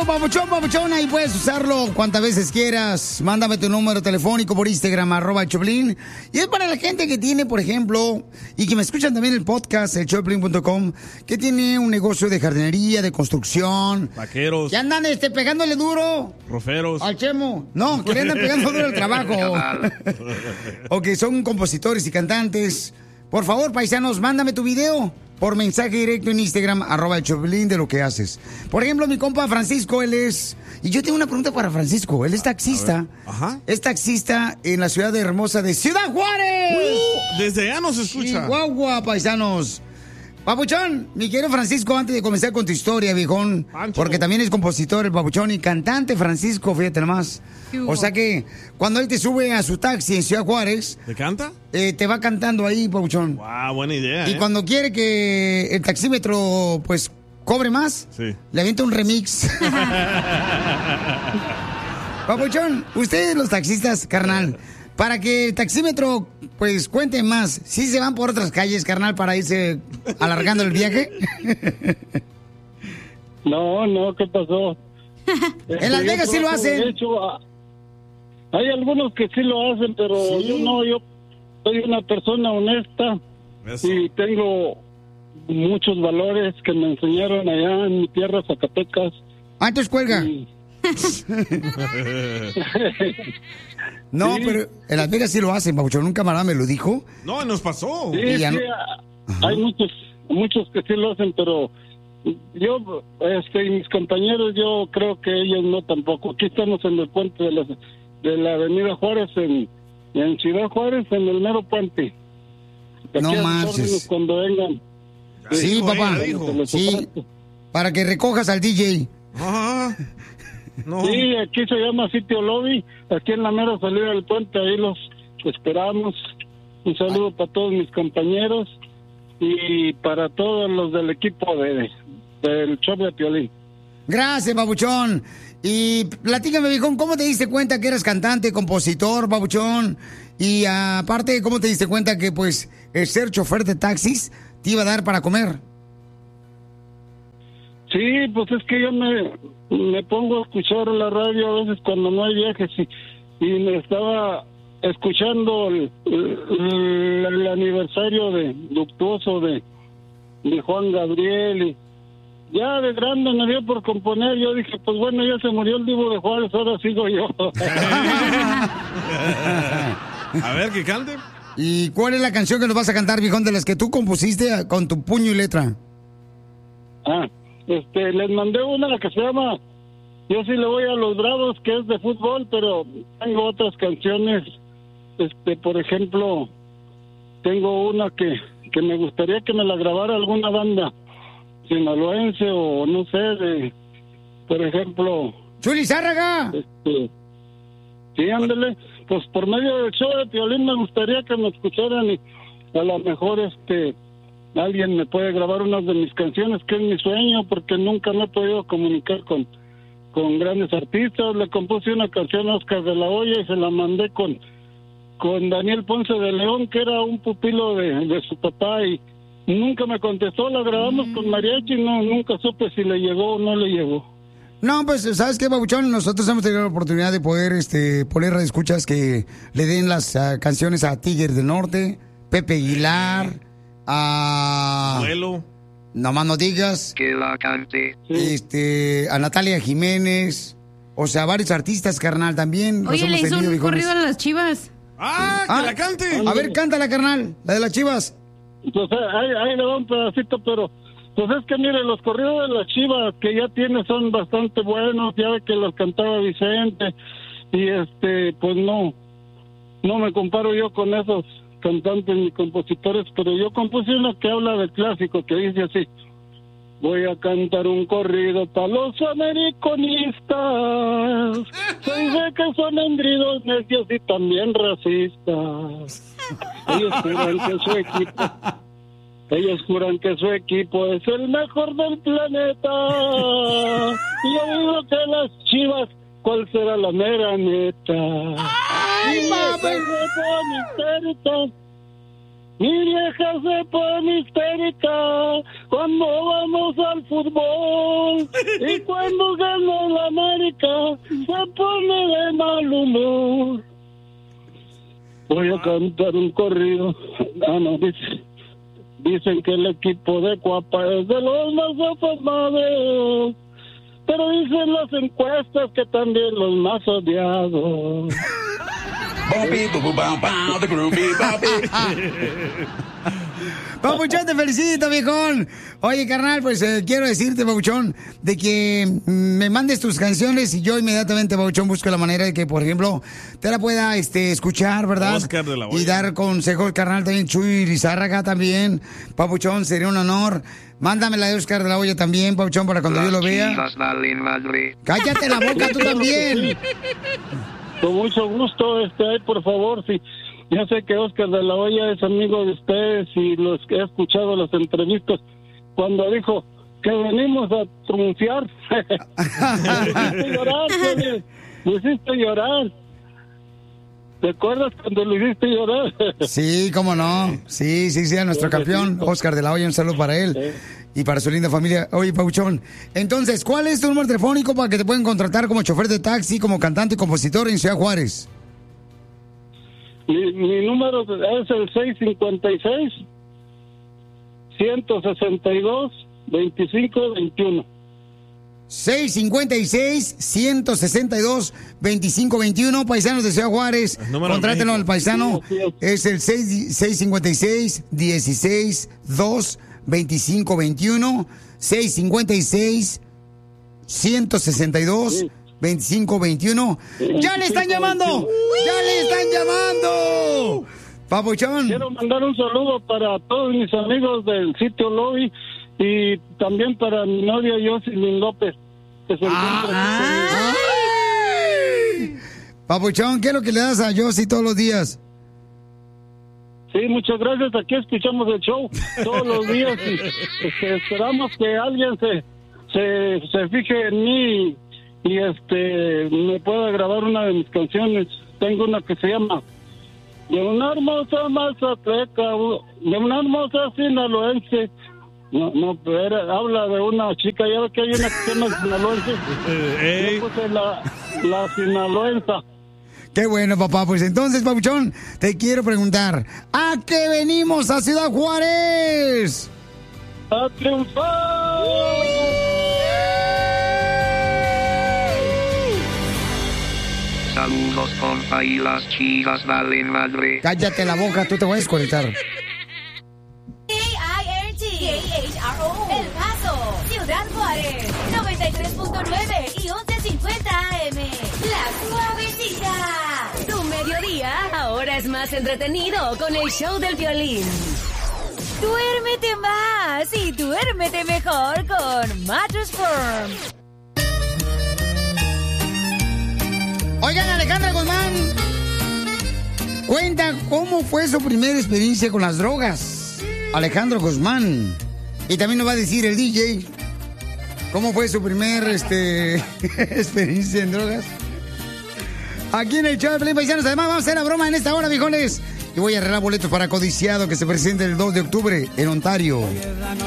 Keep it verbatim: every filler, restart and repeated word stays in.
papuchón, papuchona, y puedes usarlo cuantas veces quieras. Mándame tu número telefónico por Instagram, arroba el Choplin. Y es para la gente que tiene, por ejemplo, y que me escuchan también el podcast, el choplin punto com, que tiene un negocio de jardinería, de construcción. Vaqueros. Que andan este, pegándole duro. Roferos. Al Chemo. No, que le andan pegando duro el trabajo. O que son compositores y cantantes. Por favor, paisanos, mándame tu video por mensaje directo en Instagram, arroba el Choplin, de lo que haces. Por ejemplo, mi compa Francisco, él es... Y yo tengo una pregunta para Francisco. Él es taxista. Ajá. Es taxista en la ciudad hermosa de Ciudad Juárez. Uh, desde allá nos escucha. Chihuahua, paisanos. Papuchón, mi querido Francisco, antes de comenzar con tu historia, viejón, Pancho. porque también es compositor, el Papuchón, y cantante Francisco, fíjate nomás. O sea que cuando él te sube a su taxi en Ciudad Juárez... ¿Te canta? Eh, te va cantando ahí, Papuchón. Wow, buena idea, Y ¿eh? cuando quiere que el taxímetro, pues, cobre más, Sí. le avienta un remix. Papuchón, ustedes los taxistas, carnal, para que el taxímetro, pues, cuente más, ¿sí se van por otras calles, carnal, para irse alargando el viaje? No, no, ¿qué pasó? En Las Yo Vegas sí lo trato, hacen. De hecho, ah, hay algunos que sí lo hacen, pero Sí. yo no, yo soy una persona honesta Eso. y tengo muchos valores que me enseñaron allá en mi tierra, Zacatecas. Ah, entonces cuelga. Y- No, Sí. pero en Las Vegas sí lo hacen, Papuchón. Un camarada me lo dijo. No, nos pasó. Sí, Y ya sí, no- ah, hay muchos, muchos que sí lo hacen, pero yo, este, y mis compañeros, yo creo que ellos no tampoco. Aquí estamos en el puente de la, de la Avenida Juárez, en, en Ciudad Juárez, en el mero puente. Aquí No a sus marches. órdenes cuando vengan. Ya Sí, dijo, papá. ella dijo. Se los Sí, ofrezco. para que recojas al D J. Ajá. No. Sí, aquí se llama Sitio Lobby, aquí en la mera salida del puente, ahí los esperamos. Un saludo para todos mis compañeros y para todos los del equipo de del show de Piolín. Gracias, Papuchón. Y platícame, viejón, ¿cómo te diste cuenta que eras cantante, compositor, Papuchón? Y aparte, ¿cómo te diste cuenta que, pues, el ser chofer de taxis te iba a dar para comer? Sí, pues es que yo me, me pongo a escuchar la radio a veces cuando no hay viajes y, y me estaba escuchando el, el, el aniversario de luctuoso de, de Juan Gabriel y ya de grande me dio por componer. Yo dije, pues bueno, ya se murió el Divo de Juárez, ahora sigo yo. A ver, que cante. ¿Y cuál es la canción que nos vas a cantar, viejón, de las que tú compusiste con tu puño y letra? Ah, este, les mandé una que se llama Yo sí le voy a los Bravos, que es de fútbol, pero tengo otras canciones. Este, por ejemplo, tengo una que, que me gustaría que me la grabara alguna banda sinaloense o no sé, de, por ejemplo, ¡Chuli Zárraga! este, sí, ándele, pues por medio del show de Piolín me gustaría que me escucharan y a lo mejor este alguien me puede grabar una de mis canciones, que es mi sueño, porque nunca me he podido comunicar con, con grandes artistas. Le compuse una canción a Oscar de la Hoya y se la mandé con, con Daniel Ponce de León, que era un pupilo de, de su papá, y nunca me contestó. La grabamos mm. con mariachi y no, nunca supe si le llegó o no le llegó. No, pues, ¿sabes qué, Papuchón? Nosotros hemos tenido la oportunidad de poder este, poner radioescuchas que le den las uh, canciones a Tigres del Norte, Pepe Aguilar, a... Abuelo. No más no digas. Que la cante. Este, a Natalia Jiménez. O sea, varios artistas, carnal, también. los Oye, hemos le hizo tenido, un viejones. corrido a las Chivas. ¡Ah, que Ah, la cante! A ver, cántala, carnal, la de las Chivas. Pues ahí, ahí le va un pedacito, pero pues es que mire, los corridos de las Chivas que ya tiene son bastante buenos, ya ve que los cantaba Vicente, y este, pues no, no me comparo yo con esos cantantes ni compositores, pero yo compuse una que habla del clásico, que dice así: voy a cantar un corrido para los americanistas, soy de que son engridos, necios y también racistas. Ellos juran que su equipo, ellos juran que su equipo es el mejor del planeta. Y yo digo que las Chivas, ¿cuál será la mera neta? ¡Ay, papi! Mi vieja se pone histérica cuando vamos al fútbol y cuando gana la América se pone de mal humor. Voy a cantar un corrido. Ah, no, dice, dicen que el equipo de Cuapa es de los más afamados, pero dicen las encuestas que también los más odiados. Papuchón, te felicito, viejón. Oye, carnal, pues eh, quiero decirte, Papuchón, de que mm, me mandes tus canciones y yo inmediatamente, Papuchón, busco la manera de que, por ejemplo, te la pueda este, escuchar, ¿verdad? Oscar de la Hoya. Y dar consejos, carnal, también Chuy Lizárraga también. Papuchón, sería un honor. Mándame la de Oscar de la Hoya también, Papuchón, para cuando yo lo vea. Cállate la boca tú también. Con mucho gusto, este, por favor, si yo sé que Oscar de la Hoya es amigo de ustedes y los que he escuchado las entrevistas, cuando dijo que venimos a triunfar, me hiciste llorar, Tony, me hiciste llorar. ¿Te acuerdas cuando lo hiciste llorar? Sí, cómo no. Sí, sí, sí, a nuestro campeón, Oscar de la Hoya, un saludo para él. Y para su linda familia. Oye, Papuchón, entonces, ¿cuál es tu número telefónico para que te puedan contratar como chofer de taxi, como cantante y compositor en Ciudad Juárez? Mi, mi número es el seis cinco seis, uno seis dos, dos cinco dos uno. seis cinco seis, uno seis dos, dos cinco dos uno, paisanos de Ciudad Juárez. Contrátenlo al paisano. Es el seis cinco seis, uno seis dos, dos cinco dos uno. seis cinco seis, uno seis dos, dos cinco dos uno. ¡Ya le están llamando! ¡Ya le están llamando! Papuchón. Quiero mandar un saludo para todos mis amigos del sitio Lobby y también para mi novia Jocelyn López, que se encuentra ah, ay. Papuchón, ¿qué es lo que le das a Josie todos los días? Sí, muchas gracias. Aquí escuchamos el show todos los días y este, esperamos que alguien se, se se fije en mí y, y este me pueda grabar una de mis canciones. Tengo una que se llama De una hermosa mazatleca, de una hermosa sinaloense. No, no, pero era, habla de una chica, ya ve que hay una que se llama sinaloense. Yo puse la, la sinaloensa. Qué bueno, papá. Pues entonces, Papuchón, te quiero preguntar, ¿a qué venimos a Ciudad Juárez? ¡A triunfar! Saludos, compa, y las chicas valen madre. Cállate la boca, tú te voy a desconectar. El Paso, Ciudad Juárez, noventa y tres punto nueve y once cincuenta A M. La Suavecita. Tu mediodía ahora es más entretenido con el show del violín. Duérmete más y duérmete mejor con Mattress Firm. Oigan, Alejandra Guzmán cuenta cómo fue su primera experiencia con las drogas. Alejandro Guzmán. Y también nos va a decir el D J cómo fue su primer este, experiencia en drogas. Aquí en el show de Pelín Paisanos. Además, vamos a hacer la broma en esta hora, viejones. Y voy a arreglar boletos para Codiciado, que se presenta el dos de octubre en Ontario.